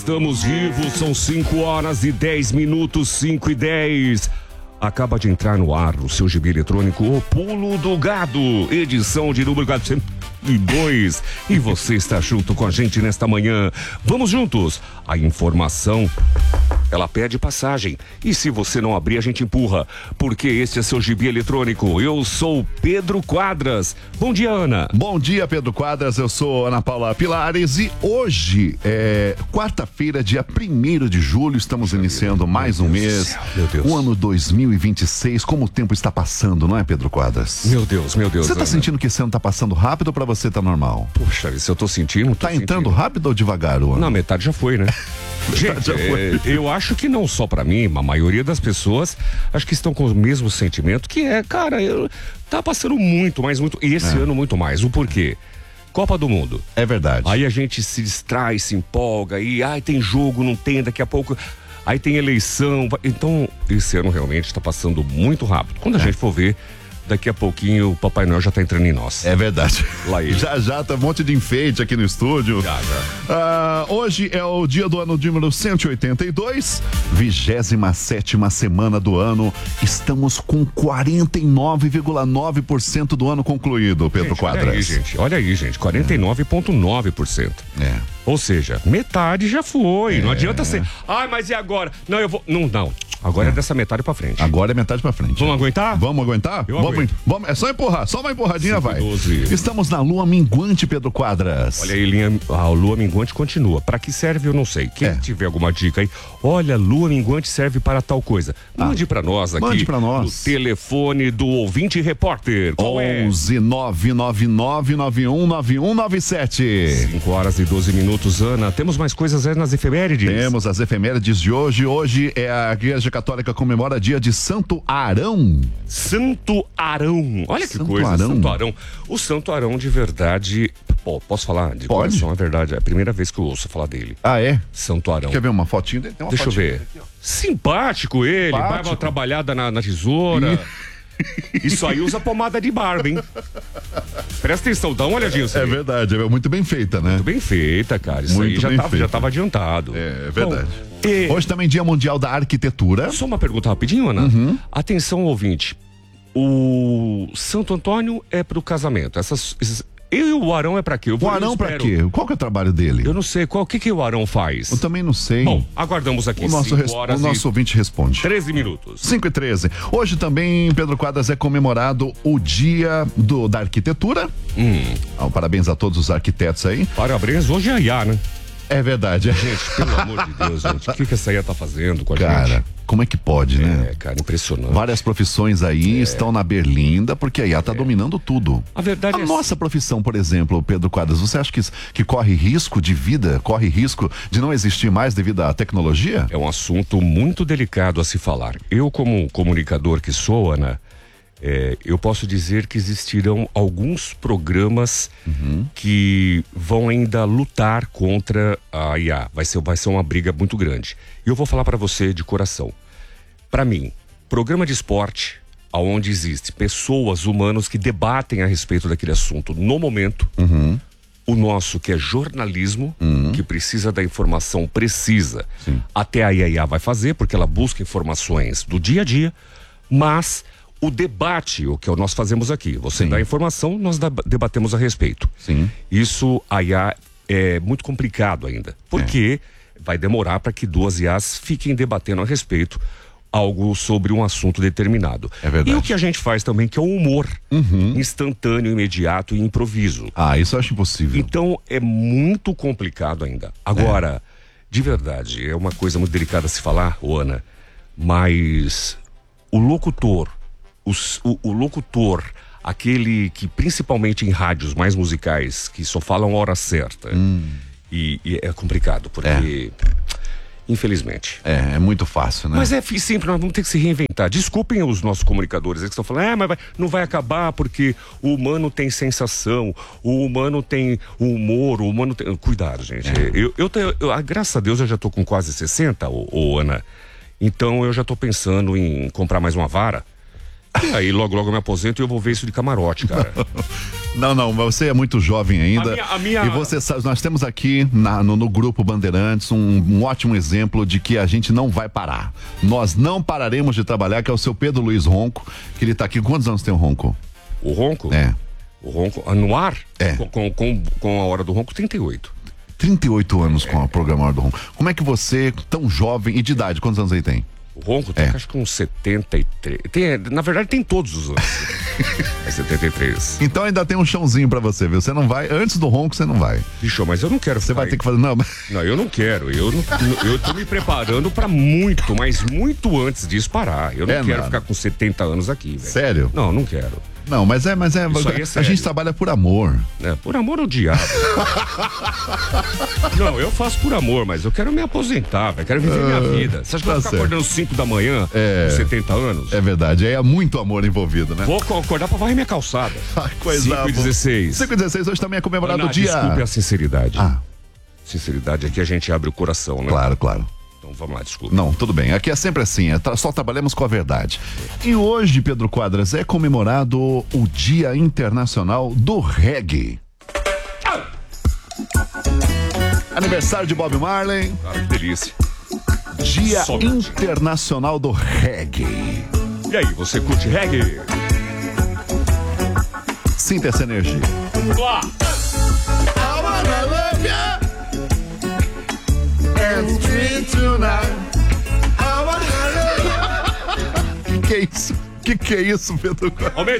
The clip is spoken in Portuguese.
estamos vivos, são 5h10, 5h10. Acaba de entrar no ar o seu gibi eletrônico O Pulo do Gado, edição de número 402. E você está junto com a gente nesta manhã. Vamos juntos. A informação, ela pede passagem. E se você não abrir, a gente empurra. Porque este é seu gibi eletrônico. Eu sou Pedro Quadras. Bom dia, Ana. Bom dia, Pedro Quadras. Eu sou Ana Paula Pilares. E hoje é quarta-feira, dia 1º de julho. Estamos iniciando mais um mês. Meu Deus. O ano 2026. Como o tempo está passando, não é, Pedro Quadras? Meu Deus. Você tá Ana. sentindo que esse ano tá passando rápido ou pra você tá normal? Puxa, se eu tô sentindo... Tá entrando rápido ou devagar o ano? Na metade já foi, né? Gente, eu acho que não só pra mim, a maioria das pessoas acho que estão com o mesmo sentimento, que é, cara, tá passando muito, e esse ano muito mais. O porquê? Copa do Mundo. É verdade. Aí a gente se distrai, se empolga, e tem jogo, não tem, daqui a pouco... Aí tem eleição, então esse ano realmente tá passando muito rápido. Quando a gente for ver, daqui a pouquinho o Papai Noel já tá entrando em nós. É verdade. Lá ele. Já tá um monte de enfeite aqui no estúdio. Já. Hoje é o dia do ano número 182, 27ª semana do ano. Estamos com 49,9% do ano concluído, Pedro Quadras. Olha aí, gente, 49,9%. É. Ou seja, metade já foi. Não adianta ser. Mas e agora? Não, eu vou. Não. Agora é dessa metade pra frente. Agora é metade pra frente. Vamos aguentar? Vamos aguentar? Eu aguento. Vamos, é só empurrar, só uma empurradinha, vai. 12. Estamos na lua minguante, Pedro Quadras. Olha aí, a lua minguante continua. Pra que serve, eu não sei. Quem tiver alguma dica aí, olha, lua minguante serve para tal coisa. Mande pra nós aqui. Mande pra nós. No telefone do ouvinte repórter. Qual 11 999919197. 5h12, Ana. Temos mais coisas aí nas efemérides? Temos as efemérides de hoje. Hoje é a Igreja Católica comemora dia de Santo Arão. Santo Arão. Olha que Santo coisa, Arão. Santo Arão. O Santo Arão de verdade... Pô, posso falar de Pode. coração? É verdade, é a primeira vez que eu ouço falar dele. Ah, é? Santo Arão. Quer ver uma fotinho dele? Tem uma Deixa eu fotinho ver. dele aqui, ó. Simpático ele, Simpático. barba trabalhada na tesoura. Isso aí usa pomada de barba, hein? Presta atenção, dá uma olhadinha. É verdade, é muito bem feita, né? Muito bem feita, cara. Isso Muito aí já bem tava feita. adiantado. É verdade. Bom, Hoje também Dia Mundial da Arquitetura. só uma pergunta rapidinho, Ana. Atenção, ouvinte. O Santo Antônio é pro casamento. Eu e o Arão é pra quê? O Arão pra quê? Qual que é o trabalho dele? Eu não sei. O que o Arão faz? Eu também não sei. Bom, aguardamos aqui. O nosso 5h13. ouvinte responde. 13 minutos. 5h13. Hoje também, Pedro Quadras, é comemorado o Dia da Arquitetura. Parabéns a todos os arquitetos aí. Parabéns, hoje é a IA, né? É verdade. Gente, pelo amor de Deus, gente. O que essa IA tá fazendo com a gente? Cara, como é que pode, né? Cara, impressionante. Várias profissões aí estão na berlinda porque a IA tá dominando tudo. A verdade A é nossa profissão, por exemplo, Pedro Quadras, você acha que corre risco de vida, corre risco de não existir mais devido à tecnologia? É um assunto muito delicado a se falar. Eu, como comunicador que sou, Ana, eu posso dizer que existirão alguns programas que vão ainda lutar contra a IA. Vai ser uma briga muito grande. E eu vou falar para você de coração. Para mim, programa de esporte, onde existe pessoas, humanos que debatem a respeito daquele assunto no momento. O nosso, que é jornalismo, que precisa da informação precisa. Sim. Até a IA vai fazer, porque ela busca informações do dia a dia, mas o debate, o que nós fazemos aqui, você dá a informação, nós debatemos a respeito. Sim. Isso, a IA, é muito complicado ainda, porque vai demorar para que duas IAs fiquem debatendo a respeito algo sobre um assunto determinado. É verdade. E o que a gente faz também, que é o humor instantâneo, imediato e improviso. Ah, isso eu acho impossível. Então é muito complicado ainda. Agora, de verdade, é uma coisa muito delicada a se falar, Ana, mas o locutor, o locutor, aquele que principalmente em rádios mais musicais, que só falam a hora certa, e é complicado, porque... Infelizmente. É muito fácil, né? Mas é simples, nós vamos ter que se reinventar. Desculpem os nossos comunicadores que estão falando, mas não vai acabar porque o humano tem sensação, o humano tem humor, o humano tem... Cuidado, gente. Graças a Deus eu já tô com quase 60, Ana. Então eu já tô pensando em comprar mais uma vara. E aí logo eu me aposento e eu vou ver isso de camarote, cara. Não, você é muito jovem ainda. A minha... E você sabe, nós temos aqui no Grupo Bandeirantes um ótimo exemplo de que a gente não vai parar. Nós não pararemos de trabalhar, que é o seu Pedro Luiz Ronco, que ele tá aqui. Quantos anos tem o Ronco? O Ronco? É. O Ronco, no ar? É. Com a Hora do Ronco, 38. 38 anos com o programa Hora do Ronco. Como é que você, tão jovem e de idade, quantos anos ele tem? O Ronco tem acho que uns 73. Na verdade, tem todos os anos. É 73. Então ainda tem um chãozinho pra você, viu? Você não vai, antes do Ronco você não vai. Bicho, mas eu não quero Você vai ter que fazer, não. Não, eu não quero. Eu tô me preparando pra muito, mas muito antes disso parar. Eu não quero ficar com 70 anos aqui, velho. Sério? Não quero. Não, mas é a gente trabalha por amor. É, por amor ao diabo. Não, eu faço por amor, mas eu quero me aposentar, velho. Quero viver minha vida. Você acha que eu vou ficar acordando 5 da manhã com 70 anos? É verdade, aí é muito amor envolvido, né? Vou acordar pra varrer minha calçada. Ai, coisa 5h16. 5h16, hoje também é comemorado o dia. Desculpe a sinceridade. Sinceridade é que a gente abre o coração, né? Claro. Então vamos lá, desculpa. Não, tudo bem. Aqui é sempre assim, só trabalhamos com a verdade. E hoje, Pedro Quadras, é comemorado o Dia Internacional do Reggae. Aniversário de Bob Marley. Cara, que delícia. Dia Internacional do Reggae. E aí, você curte reggae? Sinta essa energia. Vamos lá. I wanna love ya. And street tonight. I wanna love ya. Que é isso? Que é isso, Pedro?